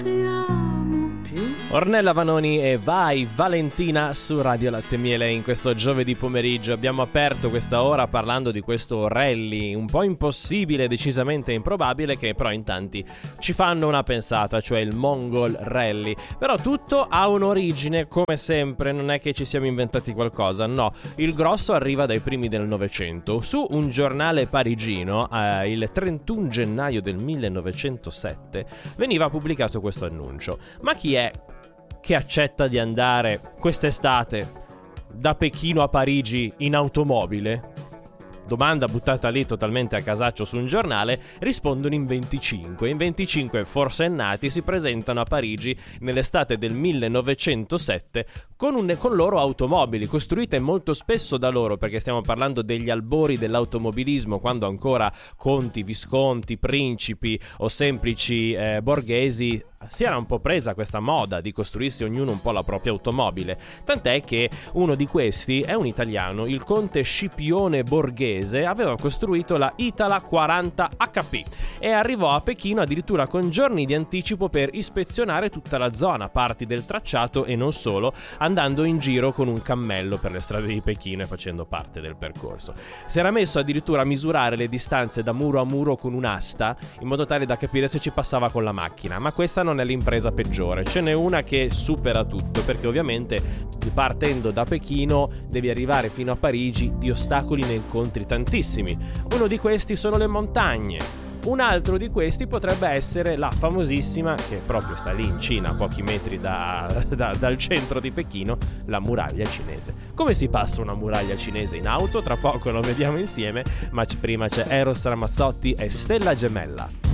Ornella Vanoni e Vai Valentina su Radio Latte Miele. In questo giovedì pomeriggio abbiamo aperto questa ora parlando di questo rally un po' impossibile, decisamente improbabile, che però in tanti ci fanno una pensata, cioè il Mongol Rally. Però tutto ha un'origine, come sempre, non è che ci siamo inventati qualcosa, no, il grosso arriva dai primi del Novecento. Su un giornale parigino, il 31 gennaio del 1907, veniva pubblicato questo annuncio. Ma chi è che accetta di andare quest'estate da Pechino a Parigi in automobile? Domanda buttata lì totalmente a casaccio su un giornale. Rispondono in 25. In 25 forsennati si presentano a Parigi nell'estate del 1907 con loro automobili, costruite molto spesso da loro, perché stiamo parlando degli albori dell'automobilismo, quando ancora conti, visconti, principi o semplici borghesi si era un po' presa questa moda di costruirsi ognuno un po' la propria automobile. Tant'è che uno di questi è un italiano, il conte Scipione Borghese, aveva costruito la Itala 40 HP e arrivò a Pechino addirittura con giorni di anticipo per ispezionare tutta la zona, parti del tracciato e non solo, andando in giro con un cammello per le strade di Pechino e facendo parte del percorso. Si era messo addirittura a misurare le distanze da muro a muro con un'asta, in modo tale da capire se ci passava con la macchina. Ma questa non è l'impresa peggiore, ce n'è una che supera tutto, perché ovviamente partendo da Pechino devi arrivare fino a Parigi, di ostacoli ne incontri tantissimi. Uno di questi sono le montagne. Un altro di questi potrebbe essere la famosissima, che proprio sta lì in Cina, a pochi metri dal centro di Pechino, la muraglia cinese. Come si passa una muraglia cinese in auto? Tra poco lo vediamo insieme, ma prima c'è Eros Ramazzotti e Stella Gemella.